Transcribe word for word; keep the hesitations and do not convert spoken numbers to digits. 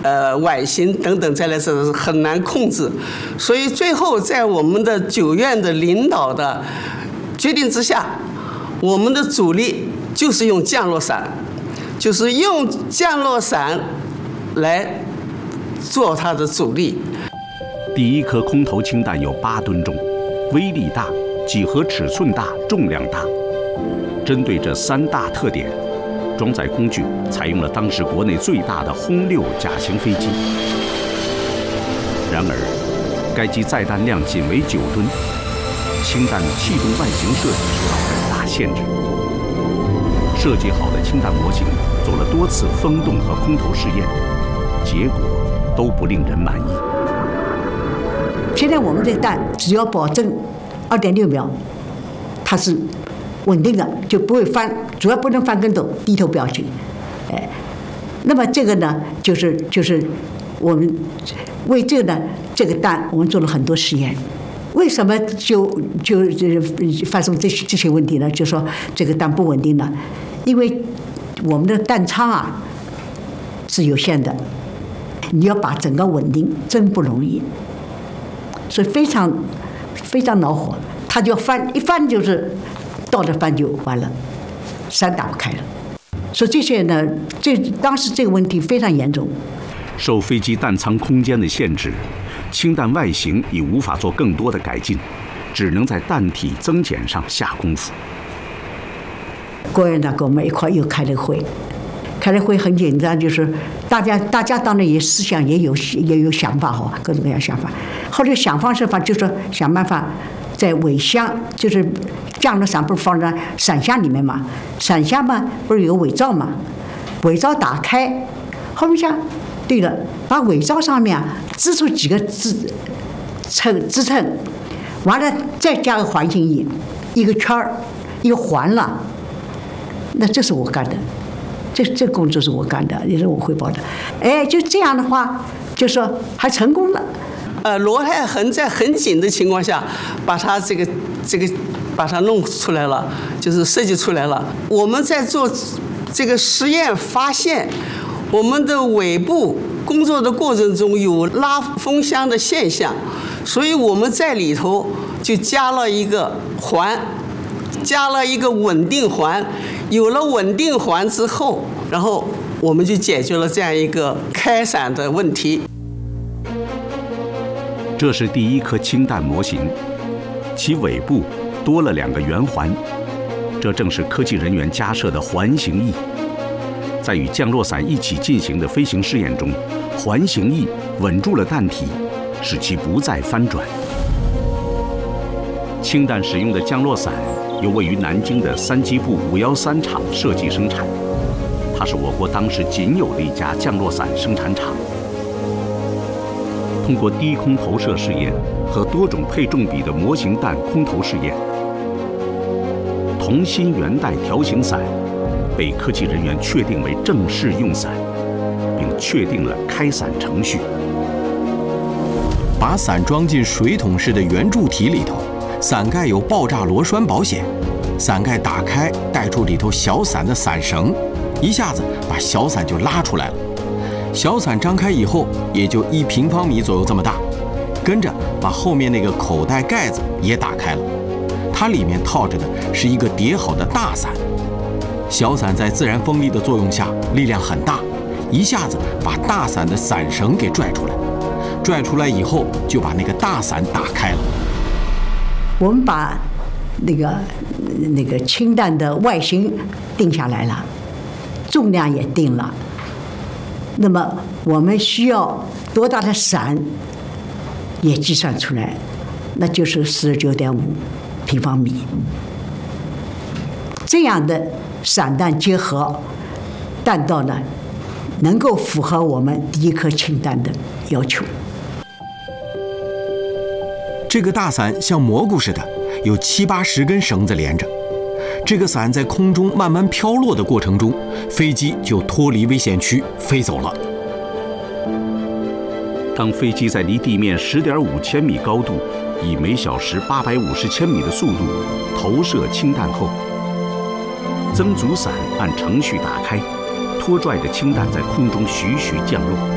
呃外形等等再来说是很难控制，所以最后在我们的九院的领导的决定之下，我们的主力就是用降落伞，就是用降落伞来做它的主力。 第一颗空投氢弹有八吨重，威力大，几何尺寸大，重量大。针对这三大特点，装载工具采用了当时国内最大的轰六甲型飞机。然而，该机载弹量仅为九吨，氢弹气动外形设计受到很大限制。设计好的氢弹模型做了多次风洞和空投试验，结果都不令人满意。 现在我们这个弹只要保证二点六秒，它是稳定的，就不会翻，主要不能翻跟斗，低头不要去。哎，那么这个呢，就是就是我们为这个呢，这个弹我们做了很多实验。为什么就就就发生这这些问题呢？就说这个弹不稳定呢？因为我们的弹仓啊是有限的，你要把整个稳定真不容易，所以非常非常恼火，他就翻一翻就是倒着翻就完了，伞打不开了。所以这些呢，这当时这个问题非常严重。 受飞机弹舱空间的限制，氢弹外形已无法做更多的改进，只能在弹体增减上下功夫。 郭院长跟我们一块又开了会，开了会很紧张，就是大家大家当然也思想也有也有想法哈，各种各样想法。后来想方设法就说想办法在尾箱，就是降落伞不是放在伞箱里面嘛，伞箱嘛不是有尾罩嘛，尾罩打开，后面想，对了，把尾罩上面啊支出几个支撑支撑，完了再加个环形翼，一个圈儿，一个环了。那这是我干的，这这工作是我干的，也是我汇报的。哎，就这样的话，就说还成功了。呃，罗太恒在很紧的情况下，把它这个这个把它弄出来了，就是设计出来了。我们在做这个实验发现，我们的尾部工作的过程中有拉风箱的现象，所以我们在里头就加了一个环，加了一个稳定环。有了稳定环之后，然后我们就解决了这样一个开伞的问题。 这是第一颗氢弹模型，其尾部多了两个圆环，这正是科技人员加设的环形翼。在与降落伞一起进行的飞行试验中，环形翼稳住了弹体，使其不再翻转。氢弹使用的降落伞由位于南京的三机部五幺三厂设计生产，它是我国当时仅有的一家降落伞生产厂。通过低空投射试验和多种配重比的模型弹空投试验，同心圆带条形伞被科技人员确定为正式用伞，并确定了开伞程序。 把伞装进水桶式的圆柱体里头，伞盖有爆炸螺栓保险，伞盖打开带出里头小伞的伞绳，一下子把小伞就拉出来了。小伞张开以后也就一平方米左右这么大，跟着把后面那个口袋盖子也打开了，它里面套着的是一个叠好的大伞。小伞在自然风力的作用下力量很大，一下子把大伞的伞绳给拽出来，拽出来以后就把那个大伞打开了。 我们把那个那个氢弹的外形定下来了，重量也定了。那么我们需要多大的伞也计算出来，那就是四十九点五平方米。这样的伞弹结合弹道呢，能够符合我们第一颗氢弹的要求。 这个大伞像蘑菇似的，有七八十根绳子连着。这个伞在空中慢慢飘落的过程中，飞机就脱离危险区飞走了。 当飞机在离地面十点五千米高度，以每小时八百五十千米的速度投射氢弹后，增阻伞按程序打开，拖拽着氢弹在空中徐徐降落。